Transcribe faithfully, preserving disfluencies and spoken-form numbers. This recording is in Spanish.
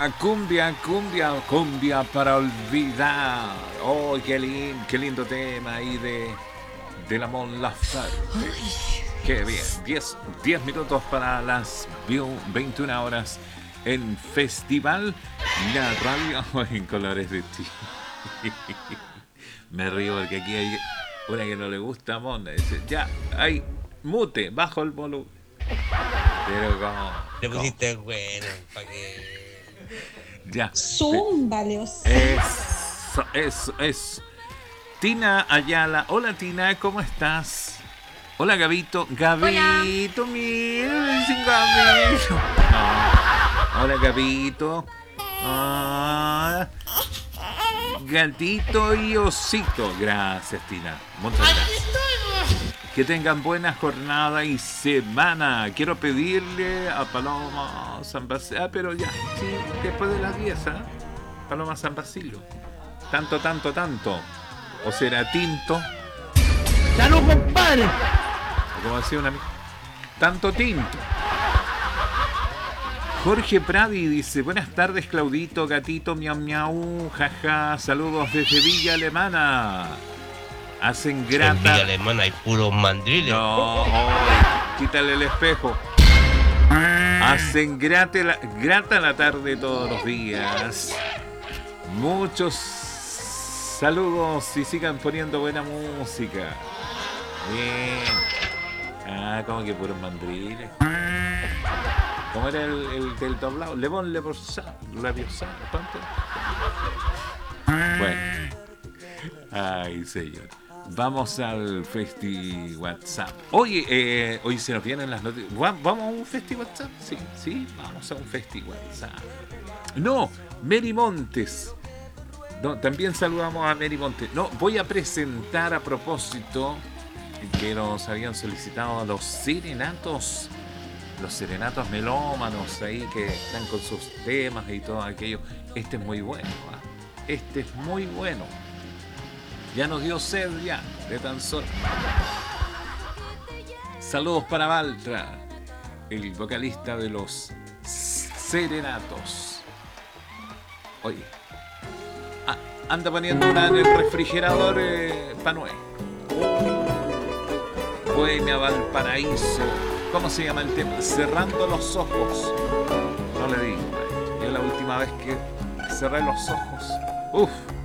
cumbia, cumbia, cumbia para olvidar. Oh, qué, lin, qué lindo tema ahí de, de la Mon Laferte. Qué bien. diez minutos para las veintiuna horas en Festival La Radio en Colores de Chile. Me río porque aquí hay una que no le gusta a Mon. Dice, ya, hay mute, bajo el volumen. Pero como... Le pusiste bueno, para que... Ya. Zúmbale, o sea. Eso, eso, eso. Tina Ayala. Hola, Tina, ¿cómo estás? Hola, Gabito. Gabito, mira, dicen Gabito. No. Hola, Gabito. Ah, gatito y osito. Gracias, Tina. Muchas gracias. Que tengan buena jornada y semana. Quiero pedirle a Paloma San Basilio. Ah, pero ya, sí, después de las diez, ¿eh? Paloma San Basilio. Tanto, tanto, tanto. O será tinto. ¡Salud, compadre! Como decía una amiga. Tanto tinto. Jorge Pradi dice: buenas tardes, Claudito, gatito, miau, miau, jaja. Saludos desde Villa Alemana. Hacen grata. En Villa Alemana hay puros mandriles. No, oh, quítale el espejo. Hacen grata la, grata la tarde todos los días. Muchos saludos y sigan poniendo buena música. Bien. Ah, como que puros mandriles. ¿Cómo era el, el del doblado? Le Bon, le Borsa, Labiosa, ¿cuánto? Bueno. Ay, señor. Vamos al Festi WhatsApp. Oye, eh, hoy se nos vienen las noticias. ¿Vamos a un Festi WhatsApp? Sí, sí, vamos a un Festi WhatsApp. No, Mary Montes. No, también saludamos a Mary Montes. No, voy a presentar a propósito que nos habían solicitado a los serenatos. Los serenatos melómanos ahí que están con sus temas y todo aquello. Este es muy bueno, ¿eh? Este es muy bueno. Ya nos dio sed ya, de tan solo. Saludos para Valtra, el vocalista de los Serenatos. Oye, ah, anda poniendo una en el refrigerador, eh, Panué. Bohemia Valparaíso. ¿Cómo se llama el tema? Cerrando los ojos. No le digo, yo la última vez que cerré los ojos, uff.